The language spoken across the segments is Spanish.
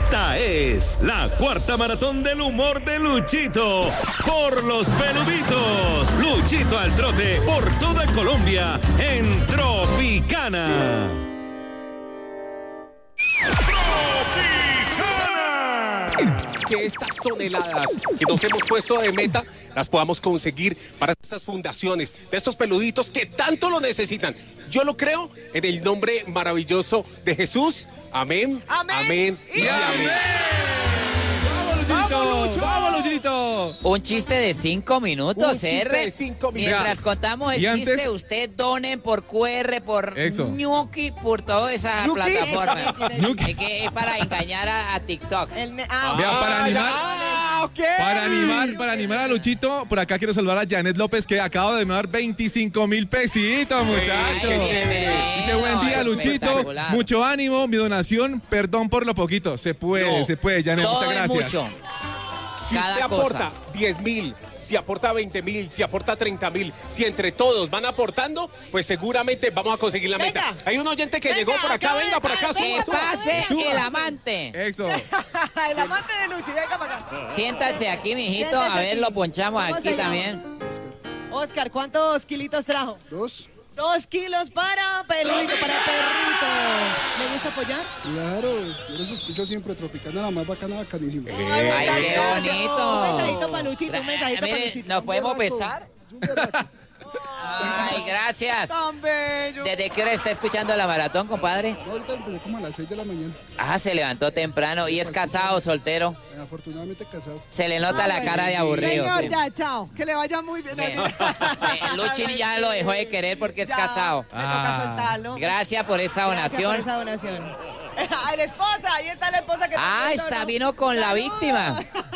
Esta es la cuarta maratón del humor de Luchito por los peluditos. Luchito al trote por toda Colombia en Tropicana. Que estas toneladas que nos hemos puesto de meta las podamos conseguir para estas fundaciones, de estos peluditos que tanto lo necesitan. Yo lo creo en el nombre maravilloso de Jesús. Amén, amén y amén. ¡Vamos, Luchito! Un chiste de 5 minutos, Un chiste de 5 minutos. Mientras contamos el chiste, usted donen por QR, por Ñuki, por toda esa plataforma. Es que es para engañar a TikTok. Para animar a Luchito, por acá quiero saludar a Janet López, que acaba de donar 25.000 pesitos, muchachos. Dice, buen día, Luchito, mucho ánimo, mi donación, perdón por lo poquito. Se puede, Janet, muchas gracias. Si usted aporta 10.000, si aporta 20.000, si aporta 30.000, si entre todos van aportando, pues seguramente vamos a conseguir la meta. Hay un oyente que llegó por acá, venga por acá. Que pase el amante. Eso. El amante de Luchi, venga para acá. Siéntase aquí, mijito, a ver, lo ponchamos aquí también. Oscar, ¿cuántos kilitos trajo? 2. 2 kilos para peludito, para perrito. ¿Le gusta apoyar? Claro, yo los escucho siempre, Tropicana, la más bacana, bacanísima. Ay, qué bonito. Un mensajito para Luchito, un mensajito para Luchito. ¿Nos podemos besar? Ay, gracias. Tan bello. ¿Desde qué hora está escuchando la maratón, compadre? Ahorita empecé como a las 6 de la mañana. Ah, se levantó temprano. ¿Y es casado o soltero? Afortunadamente casado. Se le nota la cara de aburrido. Señor, sí. ya, chao. Que le vaya muy bien. Sí, Luchi ya lo dejó de querer porque es casado. Me toca soltarlo. Gracias por esa donación. Gracias por esa donación. Ay, la esposa, ahí está la esposa que vino con la víctima.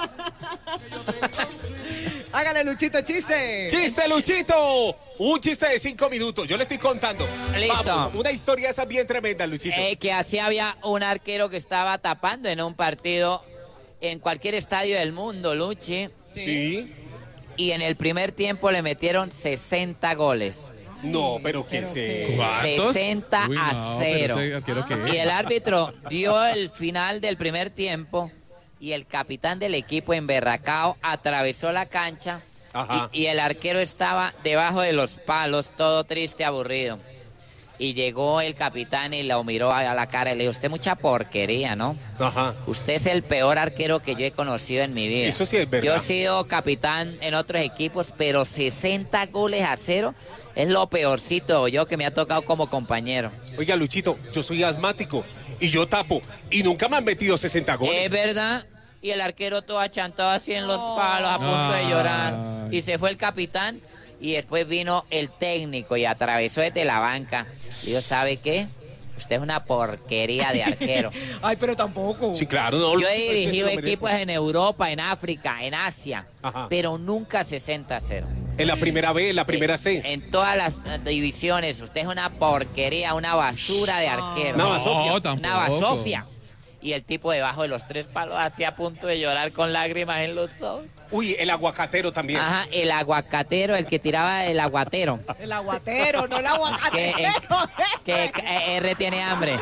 Hágale, Luchito, chiste. ¡Chiste, Luchito! Un chiste de 5 minutos, yo le estoy contando. Listo. Vamos, una historia esa bien tremenda, Luchito. Que así había un arquero que estaba tapando en un partido en cualquier estadio del mundo, Luchi. Sí. Y en el primer tiempo le metieron 60 goles. No, pero ¿qué sé? 60-0. Y el árbitro dio el final del primer tiempo y el capitán del equipo emberracao atravesó la cancha y el arquero estaba debajo de los palos, todo triste, aburrido. Y llegó el capitán y lo miró a la cara y le dijo, usted mucha porquería, ¿no? Ajá. Usted es el peor arquero que yo he conocido en mi vida. Eso sí es verdad. Yo he sido capitán en otros equipos, pero 60-0 es lo peorcito yo que me ha tocado como compañero. Oiga, Luchito, yo soy asmático y yo tapo y nunca me han metido 60 goles. Es verdad. Y el arquero todo achantado así en los palos, a punto de llorar. Y se fue el capitán y después vino el técnico y atravesó desde la banca. Y yo, ¿sabe qué? Usted es una porquería de arquero. Ay, pero tampoco. Sí, claro. No, yo he dirigido equipos en Europa, en África, en Asia, pero nunca 60-0. En la primera B, en la primera C. En todas las divisiones. Usted es una porquería, una basura de arquero. Una basofia. Una basofia. Y el tipo debajo de los 3 palos así a punto de llorar con lágrimas en los ojos. Uy, el aguacatero también. Ajá, el aguacatero, el que tiraba el aguatero. El aguatero, no el aguacatero. Que R tiene hambre.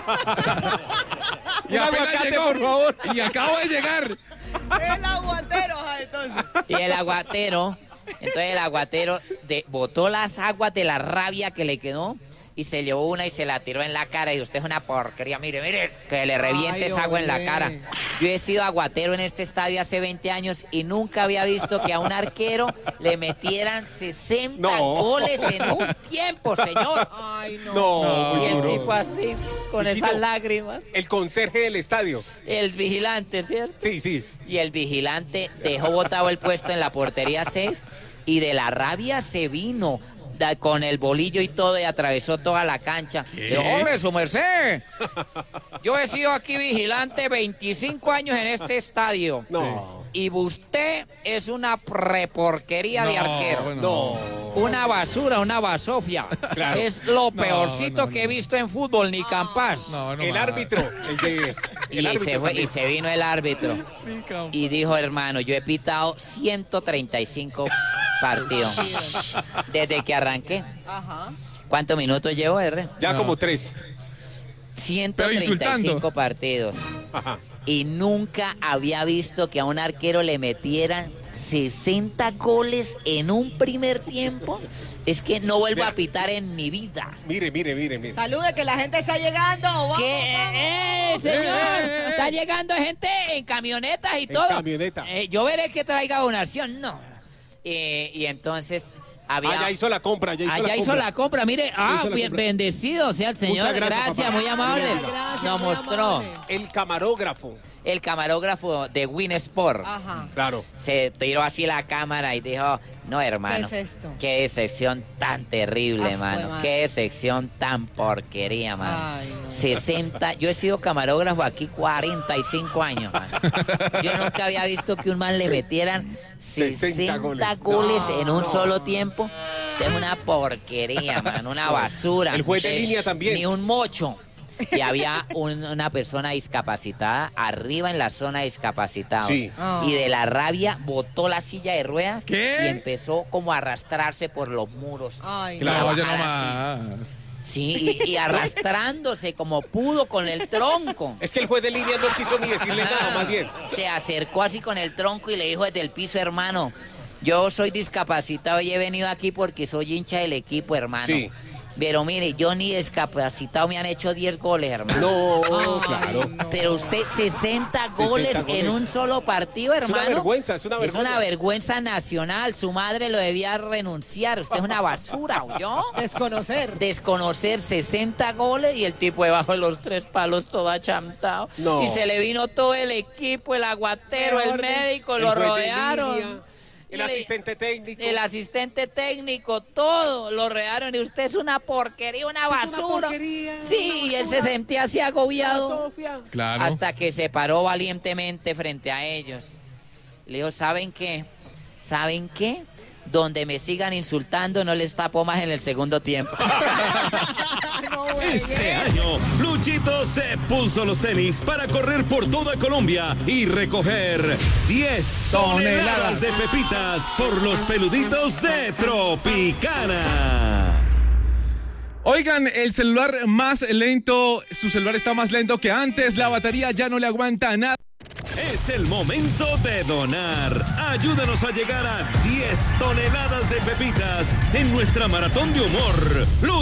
Y apenas llegó, por favor. Y acabo de llegar. El aguatero, entonces. Y el aguatero, entonces el aguatero botó las aguas de la rabia que le quedó y se llevó una y se la tiró en la cara. Y usted es una porquería, mire, que le reviente esa agua en la cara. Yo he sido aguatero en este estadio hace 20 años y nunca había visto que a un arquero le metieran 60 goles en un tiempo, señor. Ay, no. No, y el tipo así, con Luchito, esas lágrimas. El conserje del estadio. El vigilante, ¿cierto? Sí, sí. Y el vigilante dejó botado el puesto en la portería 6 y de la rabia se vino con el bolillo y todo y atravesó toda la cancha. ¡Hombre, su merced! Yo he sido aquí vigilante 25 años en este estadio. No. Y usted es una preporquería de arquero. No. Una basura, una basofia. Claro. Es lo peorcito que he visto en fútbol, ni Campas. El árbitro. Y se vino el árbitro. Y dijo, hermano, yo he pitado 135 partidos desde que arranqué. Ajá. ¿Cuántos minutos llevo, R? Ya como 3. 135 partidos. Ajá. y nunca había visto que a un arquero le metieran 60 goles en un primer tiempo. Es que no vuelvo a pitar en mi vida. Mire. Salude, que la gente está llegando. Vamos, ¿Qué? Señor, está llegando gente en camionetas y todo. Camioneta. Yo veré que traiga donación, no. Y entonces había... ya hizo la compra, hizo la compra, mire, hizo la compra. Bendecido sea el Señor. Muchas gracias, papá. muy amable. Gracias, Nos muy mostró amable. El camarógrafo. de Win Sport. Ajá. Claro. Se tiró así la cámara y dijo, no, hermano. ¿Qué es esto? Qué decepción tan terrible, mano. madre. Qué decepción tan porquería, mano. Ay, no. 60, yo he sido camarógrafo aquí 45 años, mano. Yo nunca había visto que un man le metieran 60 goles en un solo tiempo. Usted es una porquería, mano, una basura. El juez de Usted línea también. Ni un mocho. Y había una persona discapacitada arriba en la zona de discapacitados. Sí. Oh. Y de la rabia botó la silla de ruedas. ¿Qué? Y empezó como a arrastrarse por los muros. Ay, Claro. No, yo no Bajar así. más. Sí, y arrastrándose como pudo con el tronco. Es que el juez de línea no quiso ni decirle nada, más bien. Se acercó así con el tronco y le dijo desde el piso, hermano, yo soy discapacitado y he venido aquí porque soy hincha del equipo, hermano. Sí. Pero mire, yo ni discapacitado me han hecho 10 goles, hermano. No, Ay, claro. no. Pero usted 60 goles en un solo partido, Es una hermano. vergüenza. Es una vergüenza nacional. Su madre lo debía renunciar. Usted es una basura, ¿oyó? Desconocer 60 goles y el tipo debajo de los 3 palos todo achantado. No. Y se le vino todo el equipo, el aguatero, el médico, lo El juez de rodearon. línea, el asistente técnico. El asistente técnico, todo lo rodearon y usted es una porquería, una basura. Sí, y él se sentía así agobiado. Claro. Hasta que se paró valientemente frente a ellos. Le dijo, ¿saben qué? ¿Saben qué? Donde me sigan insultando no les tapo más en el segundo tiempo. Este año, Luchito se puso los tenis para correr por toda Colombia y recoger 10 toneladas de pepitas por los peluditos de Tropicana. Oigan, el celular más lento, su celular está más lento que antes, la batería ya no le aguanta nada. Es el momento de donar. Ayúdanos a llegar a 10 toneladas de pepitas en nuestra maratón de humor.